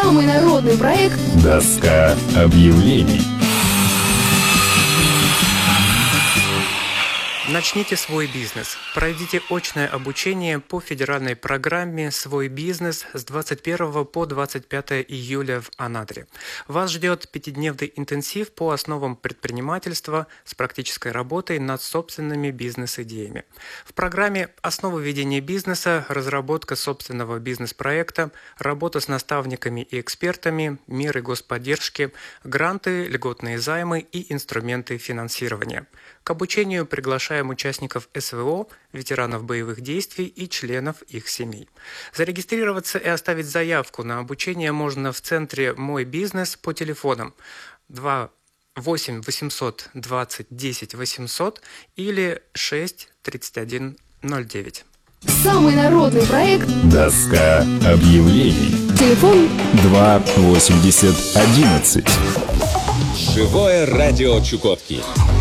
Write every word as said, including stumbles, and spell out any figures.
Самый народный проект «Доска объявлений». Начните свой бизнес. Пройдите очное обучение по федеральной программе «Свой бизнес» с двадцать первого по двадцать пятое июля в Анадыре. Вас ждет пятидневный интенсив по основам предпринимательства с практической работой над собственными бизнес-идеями. В программе «Основы ведения бизнеса», разработка собственного бизнес-проекта, работа с наставниками и экспертами, меры господдержки, гранты, льготные займы и инструменты финансирования. К обучению приглашаем участников СВО, ветеранов боевых действий и членов их семей. Зарегистрироваться и оставить заявку на обучение можно в центре «Мой бизнес» по телефонам два восемь восемьсот двадцать десять восемьсот или шесть тридцать один ноль девять. Самый народный проект «Доска объявлений». Телефон два восемьдесят одиннадцать. Живое радио Чукотки.